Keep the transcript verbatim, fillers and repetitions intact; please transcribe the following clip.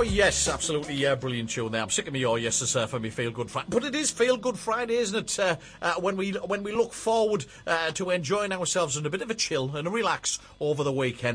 Oh, yes, absolutely, yeah, brilliant tune there. I'm sick of me, oh, yes, sir, for me Feel Good Friday. But it is Feel Good Friday, isn't it? Uh, uh, when we when we look forward uh, to enjoying ourselves and a bit of a chill and a relax over the weekend.